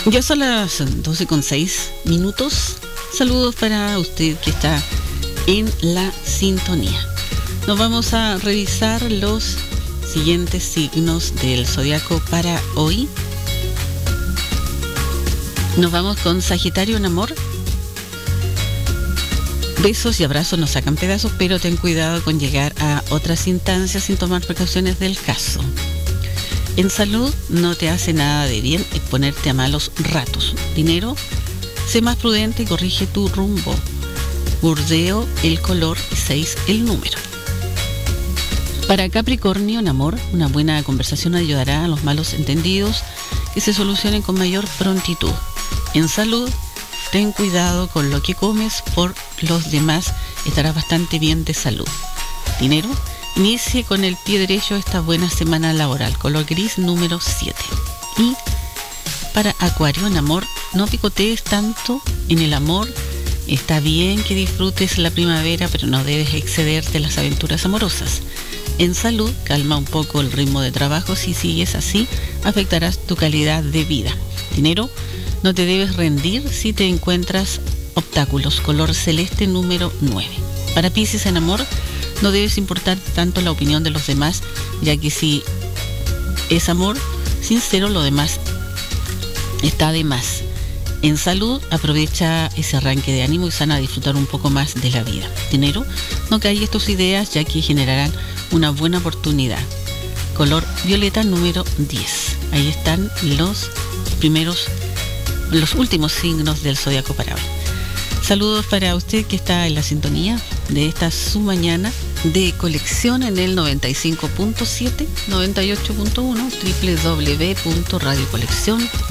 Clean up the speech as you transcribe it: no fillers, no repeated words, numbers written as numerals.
Ya son las 12:06. Saludos para usted que está en la sintonía. Nos vamos a revisar los siguientes signos del zodiaco para hoy. Nos vamos con Sagitario en amor. Besos y abrazos nos sacan pedazos, pero ten cuidado con llegar a otras instancias sin tomar precauciones del caso. En salud, no te hace nada de bien exponerte a malos ratos. Dinero, sé más prudente y corrige tu rumbo. Burdeo, el color, 6, el número. Para Capricornio, en amor, una buena conversación ayudará a los malos entendidos que se solucionen con mayor prontitud. En salud, ten cuidado con lo que comes, por los demás estarás bastante bien de salud. Dinero, inicie con el pie derecho esta buena semana laboral, color gris, número 7. Y para Acuario, en amor, no picotees tanto en el amor. Está bien que disfrutes la primavera, pero no debes excederte en las aventuras amorosas. En salud, calma un poco el ritmo de trabajo. Si sigues así, afectarás tu calidad de vida. Dinero, no te debes rendir si te encuentras obstáculos, color celeste, número 9. Para Piscis, en amor, no debes importar tanto la opinión de los demás, ya que si es amor sincero, lo demás está de más. En salud, aprovecha ese arranque de ánimo y sana a disfrutar un poco más de la vida. Dinero, no calles tus ideas, ya que generarán una buena oportunidad. Color violeta, número 10. Ahí están los últimos signos del zodiaco para hoy. Saludos para usted que está en la sintonía de esta su mañana de colección en el 95.7, 98.1, www.radiocoleccion.cl.